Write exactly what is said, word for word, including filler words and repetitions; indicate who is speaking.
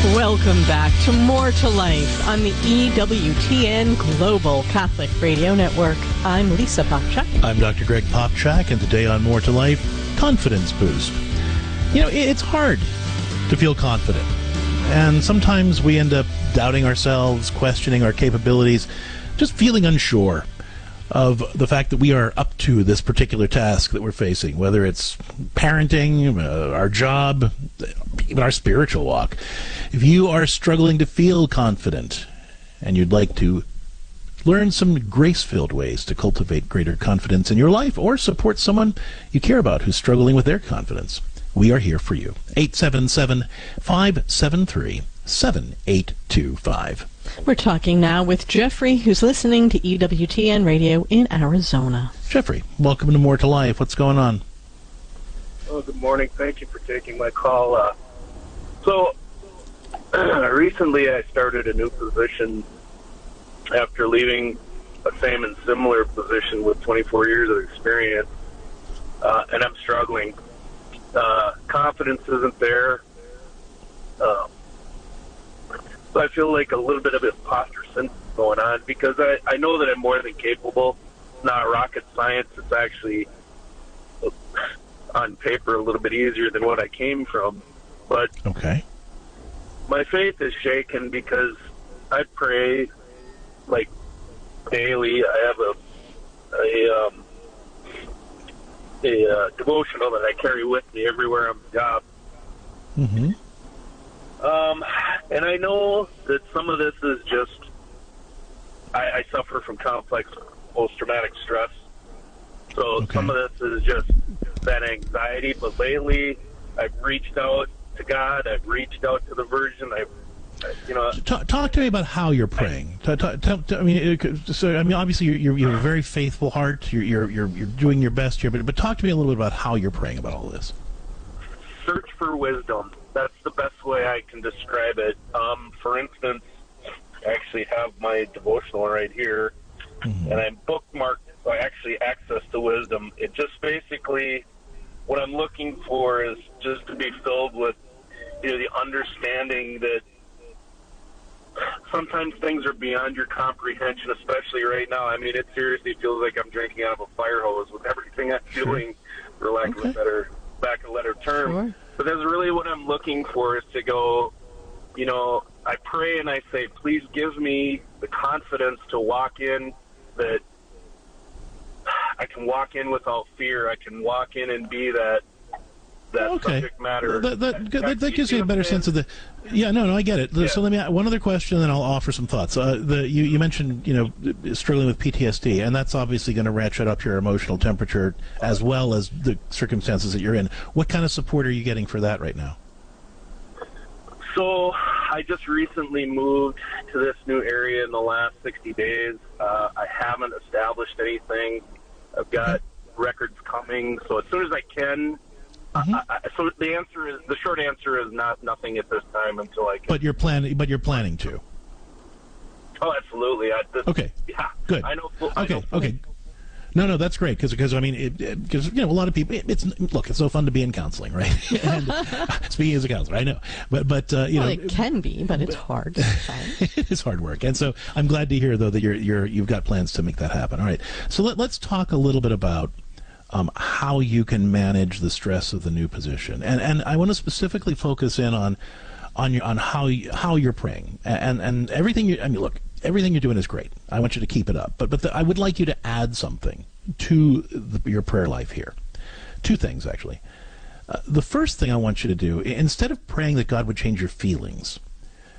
Speaker 1: Welcome back to More to Life on the E W T N Global Catholic Radio Network. I'm Lisa Popchak.
Speaker 2: I'm Doctor Greg Popchak, and today on More to Life, confidence boost. You know, it's hard to feel confident, and sometimes we end up doubting ourselves, questioning our capabilities, just feeling unsure of the fact that we are up to this particular task that we're facing, whether it's parenting, uh, our job, even our spiritual walk. If you are struggling to feel confident and you'd like to learn some grace-filled ways to cultivate greater confidence in your life or support someone you care about who's struggling with their confidence, we are here for you. eight seven seven, five seven three, seven eight two five.
Speaker 1: We're talking now with Jeffrey, who's listening to E W T N Radio in Arizona.
Speaker 2: Jeffrey, welcome to More to Life. What's going on?
Speaker 3: Oh, good morning. Thank you for taking my call. Uh, so, recently I started a new position after leaving a same and similar position with twenty-four years of experience, uh, and I'm struggling. Uh, confidence isn't there. Uh, So I feel like a little bit of imposter syndrome going on because I, I know that I'm more than capable. It's not rocket science. It's actually, on paper, a little bit easier than what I came from. But
Speaker 2: Okay.
Speaker 3: my faith is shaken because I pray, like, daily. I have a a, um, a uh, devotional that I carry with me everywhere on the job.
Speaker 2: Mm-hmm.
Speaker 3: Um, and I know that some of this is just, I, I suffer from complex post-traumatic stress. So
Speaker 2: Okay.
Speaker 3: some of this is just that anxiety. But lately, I've reached out to God. I've reached out to the Virgin. I've, I, you know.
Speaker 2: Talk, talk to me about how you're praying. Talk, talk, talk, I mean, it, so I mean, obviously, you're, you're, you have a very faithful heart. You're, you're, you're, you're doing your best here. But, but talk to me a little bit about how you're praying about all this.
Speaker 3: Search for wisdom. That's the best way I can describe it. Um, for instance, I actually have my devotional right here, mm-hmm. and I'm bookmarked, I actually access to wisdom. It just basically, what I'm looking for is just to be filled with, you know, the understanding that sometimes things are beyond your comprehension, especially right now. I mean, it seriously feels like I'm drinking out of a fire hose with everything I'm
Speaker 2: Sure.
Speaker 3: doing, for lack
Speaker 2: Okay.
Speaker 3: of a better, back a letter term.
Speaker 1: Sure.
Speaker 3: But that's really what I'm looking for, is to go, you know, I pray and I say, please give me the confidence to walk in, that I can walk in without fear. I can walk in and be that that
Speaker 2: Okay.
Speaker 3: subject matter.
Speaker 2: That, that, that, that,
Speaker 3: You
Speaker 2: gives
Speaker 3: see
Speaker 2: you a
Speaker 3: what
Speaker 2: better
Speaker 3: I'm saying?
Speaker 2: sense of the. Yeah, no, no, I get it.
Speaker 3: Yeah.
Speaker 2: So let me one other question, then I'll offer some thoughts. Uh, the you, you mentioned, you know, struggling with P T S D, and that's obviously going to ratchet up your emotional temperature as well as the circumstances that you're in. What kind of support are you getting for that right now?
Speaker 3: So I just recently moved to this new area in the last sixty days. Uh, I haven't established anything. I've got records coming, so as soon as I can.
Speaker 2: Mhm.
Speaker 3: I, I, so the answer is, the short answer is not nothing at this time until I can.
Speaker 2: But you're planning. But you're planning to.
Speaker 3: Oh, absolutely. I, this,
Speaker 2: Okay.
Speaker 3: Yeah.
Speaker 2: Good.
Speaker 3: I know. I
Speaker 2: Okay.
Speaker 3: know-
Speaker 2: Okay. No, no, that's great because I mean, because you know, a lot of people. It, it's look, it's so fun to be in counseling, right? And speaking as a counselor, I know, but but uh, you
Speaker 1: Well,
Speaker 2: know,
Speaker 1: it can be, but it's hard sometimes.
Speaker 2: it is hard work, and so I'm glad to hear though that you're you're you've got plans to make that happen. All right, so let, let's talk a little bit about um, how you can manage the stress of the new position, and and I want to specifically focus in on on your on how you, how you're praying, and and everything. You, I mean, look. Everything you're doing is great. I want you to keep it up. But but the, I would like you to add something to the, your prayer life here. Two things, actually. Uh, the first thing I want you to do, instead of praying that God would change your feelings,